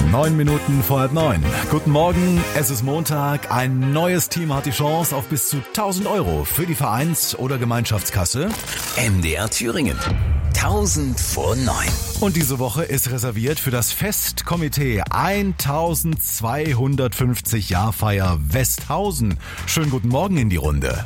9 Minuten vor 8:30. Guten Morgen, es ist Montag. Ein neues Team hat die Chance auf bis zu 1.000 Euro für die Vereins- oder Gemeinschaftskasse. MDR Thüringen. 1000 vor 9. Und diese Woche ist reserviert für das Festkomitee 1250 Jahrfeier Westhausen. Schönen guten Morgen in die Runde.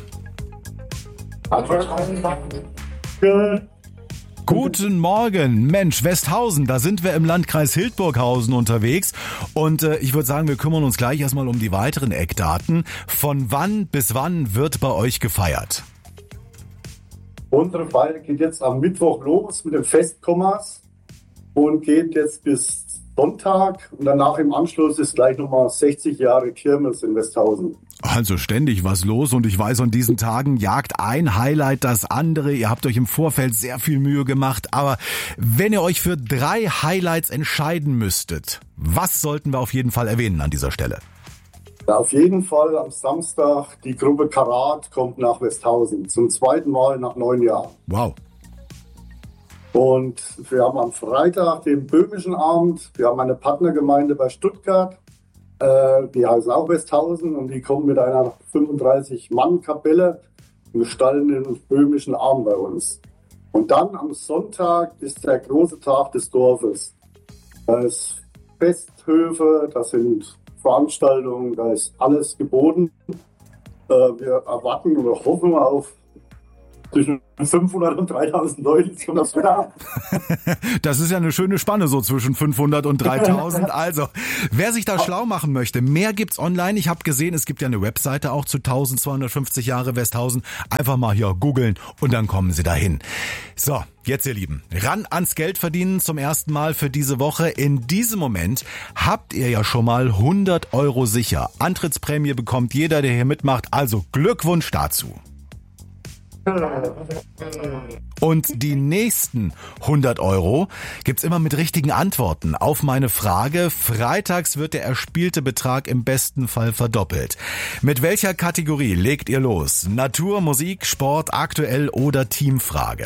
Guten Morgen, Mensch, Westhausen, da sind wir im Landkreis Hildburghausen unterwegs und ich würde sagen, wir kümmern uns gleich erstmal um die weiteren Eckdaten. Von wann bis wann wird bei euch gefeiert? Unsere Feier geht jetzt am Mittwoch los mit dem Festkommers und geht jetzt bis Sonntag und danach im Anschluss ist gleich nochmal 60 Jahre Kirmes in Westhausen. Also ständig was los und ich weiß, an diesen Tagen jagt ein Highlight das andere. Ihr habt euch im Vorfeld sehr viel Mühe gemacht, aber wenn ihr euch für 3 Highlights entscheiden müsstet, was sollten wir auf jeden Fall erwähnen an dieser Stelle? Ja, auf jeden Fall am Samstag die Gruppe Karat kommt nach Westhausen zum 2. Mal nach 9 Jahren. Wow. Und wir haben am Freitag den Böhmischen Abend. Wir haben eine Partnergemeinde bei Stuttgart. Die heißen auch Westhausen und die kommen mit einer 35-Mann-Kapelle und gestalten den Böhmischen Abend bei uns. Und dann am Sonntag ist der große Tag des Dorfes. Da ist Festhöfe, das sind Veranstaltungen, da ist alles geboten. Wir erwarten oder hoffen auf zwischen 500 und 3000 Leute. Das ist ja eine schöne Spanne, so zwischen 500 und 3000. Also, wer sich da schlau machen möchte, mehr gibt's online. Ich habe gesehen, es gibt ja eine Webseite auch zu 1250 Jahre Westhausen. Einfach mal hier googeln und dann kommen Sie dahin. So, jetzt ihr Lieben, ran ans Geld verdienen zum ersten Mal für diese Woche. In diesem Moment habt ihr ja schon mal 100 Euro sicher. Antrittsprämie bekommt jeder, der hier mitmacht. Also Glückwunsch dazu. Und die nächsten 100 Euro gibt's immer mit richtigen Antworten auf meine Frage. Freitags wird der erspielte Betrag im besten Fall verdoppelt. Mit welcher Kategorie legt ihr los? Natur, Musik, Sport, aktuell oder Teamfrage?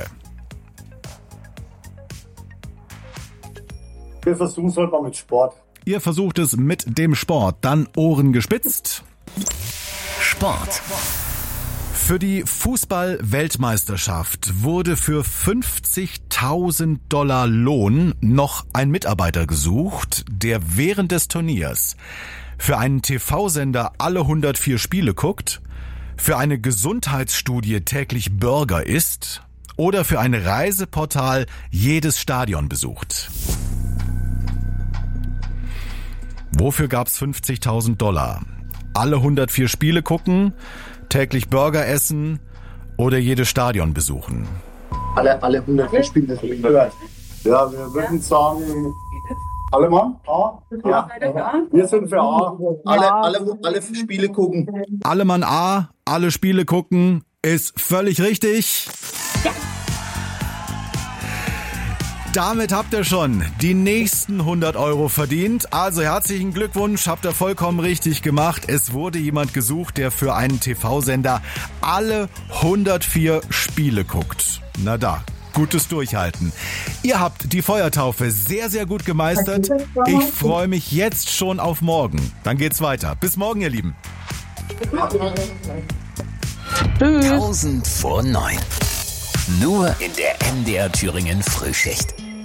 Wir versuchen es heute mal mit Sport. Ihr versucht es mit dem Sport. Dann Ohren gespitzt. Sport. Für die Fußball-Weltmeisterschaft wurde für $50.000 Lohn noch ein Mitarbeiter gesucht, der während des Turniers für einen TV-Sender alle 104 Spiele guckt, für eine Gesundheitsstudie täglich Burger isst oder für ein Reiseportal jedes Stadion besucht. Wofür gab's $50.000? Alle 104 Spiele gucken, täglich Burger essen oder jedes Stadion besuchen? Alle 104 Spiele, das habe ich gehört. Ja, wir würden sagen, alle Mann? A? Ja. Wir sind für A. Alle Spiele gucken. Alle Mann A, alle Spiele gucken, ist völlig richtig. Damit habt ihr schon die nächsten 100 Euro verdient. Also herzlichen Glückwunsch, habt ihr vollkommen richtig gemacht. Es wurde jemand gesucht, der für einen TV-Sender alle 104 Spiele guckt. Na da, gutes Durchhalten. Ihr habt die Feuertaufe sehr, sehr gut gemeistert. Ich freue mich jetzt schon auf morgen. Dann geht's weiter. Bis morgen, ihr Lieben. Tschüss. 1000 vor 9. Nur in der MDR Thüringen Frühschicht.